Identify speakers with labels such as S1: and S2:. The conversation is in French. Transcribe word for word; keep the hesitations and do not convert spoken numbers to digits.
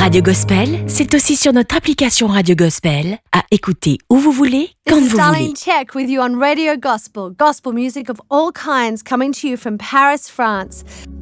S1: Radio Gospel, c'est aussi sur notre application Radio Gospel, à écouter où vous voulez, quand
S2: This is
S1: vous
S2: Darlene
S1: voulez.
S2: Check with you on Radio Gospel, gospel music of all kinds coming to you from Paris, France.